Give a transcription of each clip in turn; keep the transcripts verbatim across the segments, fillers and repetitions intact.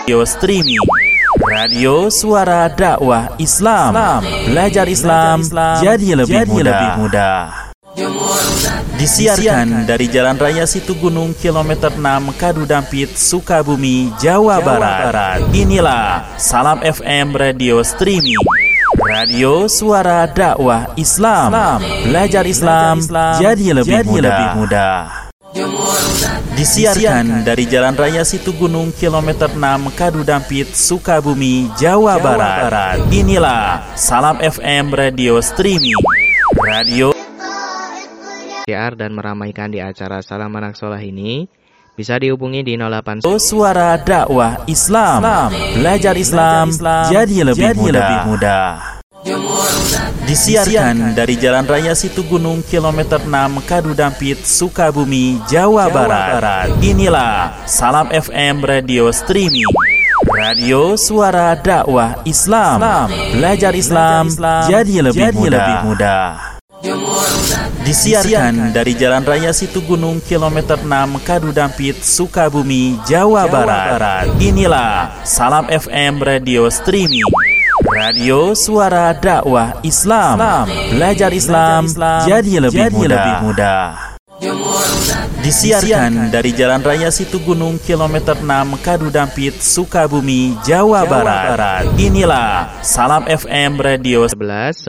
Radio streaming, radio suara dakwah Islam. Belajar Islam jadi lebih mudah. Disiarkan dari Jalan Raya Situgunung kilometer enam Kadu Dampit, Sukabumi, Jawa Barat. Inilah Salam F M Radio Streaming, radio suara dakwah Islam. Belajar Islam jadi lebih mudah. Disiarkan dari Jalan Raya Situgunung kilometer enam Kadu Dampit, Sukabumi, Jawa Barat. Inilah Salam F M Radio Streaming, radio siar dan meramaikan di acara Salam Anak Soleh ini bisa dihubungi di nol delapan suara dakwah Islam. Belajar Islam jadi lebih mudah. Disiarkan dari Jalan Raya Situgunung kilometer enam Kadu Dampit, Sukabumi, Jawa Barat. Inilah Salam F M Radio Streaming, radio suara dakwah Islam. Belajar Islam jadi lebih mudah. Disiarkan dari Jalan Raya Situgunung kilometer enam Kadu Dampit, Sukabumi, Jawa Barat. Inilah Salam F M Radio Streaming, radio suara dakwah Islam. Belajar Islam jadi lebih mudah. Disiarkan dari Jalan Raya Situgunung kilometer enam Kadu Dampit, Sukabumi, Jawa Barat. Inilah Salam F M Radio sebelas.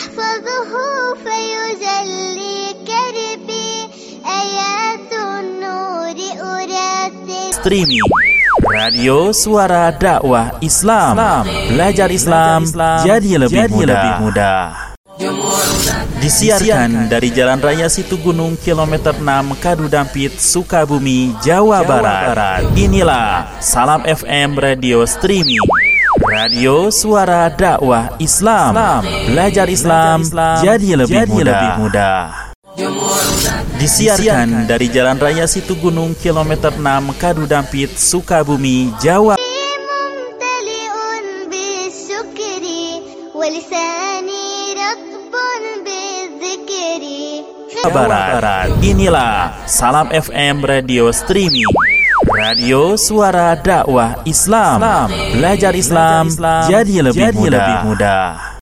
Streaming, radio suara dakwah Islam. Belajar Islam jadi lebih mudah. Disiarkan dari Jalan Raya Situgunung kilometer enam Kadu Dampit, Sukabumi, Jawa Barat. Inilah Salam F M Radio Streaming, radio suara dakwah Islam. Belajar Islam jadi lebih mudah. Disiarkan dari Jalan Raya Situgunung kilometer enam Kadu Dampit, Sukabumi, Jawa Barat. Inilah Salam F M Radio Streaming, radio suara dakwah Islam. Belajar Islam jadi lebih mudah.